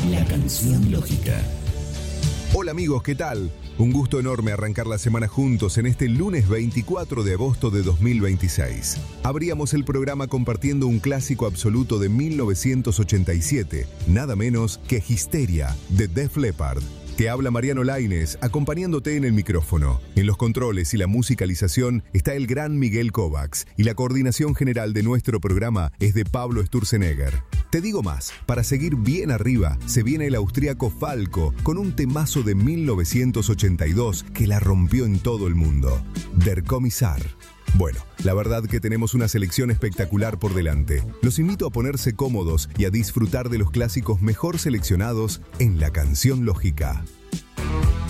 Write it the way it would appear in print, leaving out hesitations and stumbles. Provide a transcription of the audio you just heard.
La canción lógica. Hola amigos, ¿qué tal? Un gusto enorme arrancar la semana juntos en este lunes 24 de agosto de 2026. Abríamos el programa compartiendo un clásico absoluto de 1987, nada menos que Histeria, de Def Leppard. Te habla Mariano Lainez, acompañándote en el micrófono. En los controles y la musicalización está el gran Miguel Kovacs, y la coordinación general de nuestro programa es de Pablo Sturzenegger. Te digo más, para seguir bien arriba, se viene el austríaco Falco con un temazo de 1982 que la rompió en todo el mundo, Der Kommissar. Bueno, la verdad que tenemos una selección espectacular por delante. Los invito a ponerse cómodos y a disfrutar de los clásicos mejor seleccionados en La Canción Lógica.